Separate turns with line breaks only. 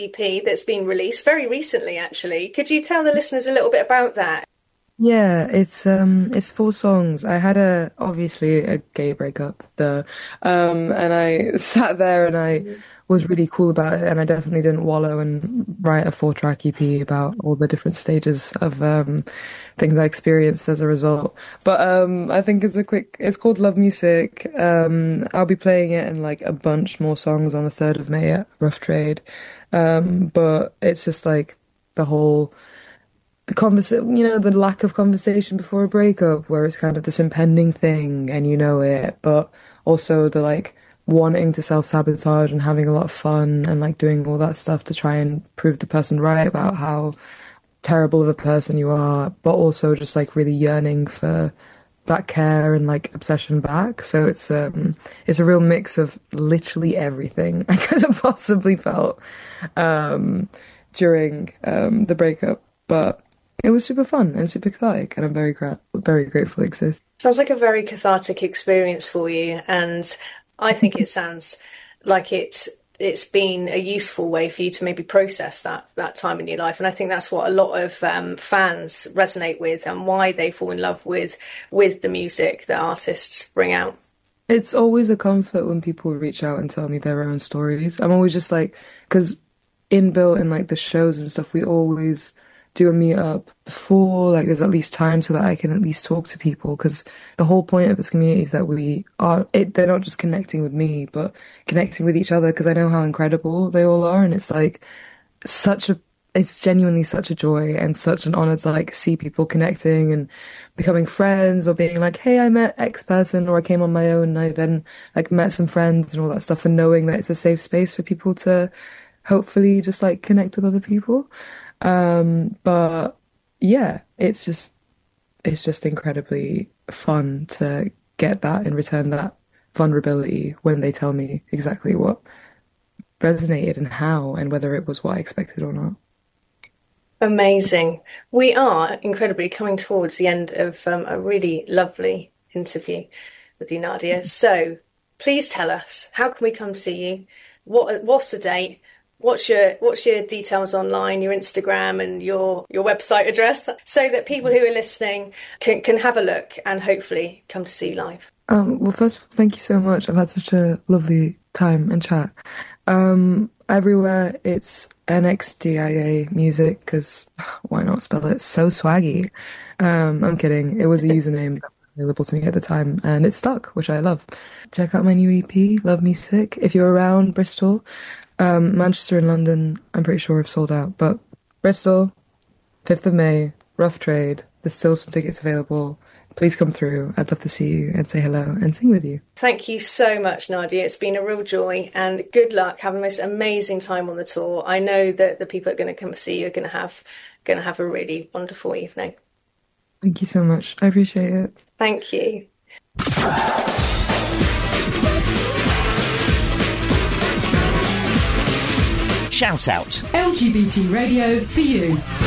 EP that's been released very recently, actually. Could you tell the listeners a little bit about that?
Yeah, it's 4 songs. I had obviously a gay breakup, and I sat there and I was really cool about it, and I definitely didn't wallow and write a 4-track EP about all the different stages of things I experienced as a result. But I think it's called Love Music. I'll be playing it in like a bunch more songs on the 3rd of May at Rough Trade. But it's just like the whole the lack of conversation before a breakup, where it's kind of this impending thing and you know it, but also the like wanting to self-sabotage and having a lot of fun and like doing all that stuff to try and prove the person right about how terrible of a person you are, but also just like really yearning for that care and like obsession back. So it's a real mix of literally everything I could have possibly felt during the breakup, but it was super fun and super cathartic, and I'm very grateful it exists.
Sounds like a very cathartic experience for you, and I think it sounds like it's been a useful way for you to maybe process that time in your life. And I think that's what a lot of fans resonate with, and why they fall in love with the music that artists bring out.
It's always a comfort when people reach out and tell me their own stories. I'm always just like, because inbuilt in like the shows and stuff, we always do a meet up before, like there's at least time so that I can at least talk to people, because the whole point of this community is that they're not just connecting with me, but connecting with each other, because I know how incredible they all are, and it's like it's genuinely such a joy and such an honor to like see people connecting and becoming friends, or being like, hey, I met X person, or I came on my own and I then like met some friends and all that stuff, and knowing that it's a safe space for people to hopefully just like connect with other people. But yeah, it's just incredibly fun to get that, in return, that vulnerability, when they tell me exactly what resonated and how, and whether it was what I expected or not.
Amazing. We are incredibly coming towards the end of a really lovely interview with you, Nadia. So please tell us, how can we come see you? What's the date? What's your details online, your Instagram and your website address, so that people who are listening can have a look and hopefully come to see you live?
Well, first of all, thank you so much. I've had such a lovely time and chat. Everywhere it's NXDIA Music, because why not spell it so swaggy? I'm kidding. It was a username that was available to me at the time, and it stuck, which I love. Check out my new EP, Love Me Sick. If you're around Bristol, Manchester and London, I'm pretty sure have sold out, but Bristol, 5th of May, Rough Trade, there's still some tickets available. Please come through. I'd love to see you and say hello and sing with you.
Thank you so much, Nadia. It's been a real joy, and good luck. Have the most amazing time on the tour. I know that the people that are going to come see you are going to have a really wonderful evening.
Thank you so much. I appreciate it.
Thank you.
Shout out.
LGBT radio for you.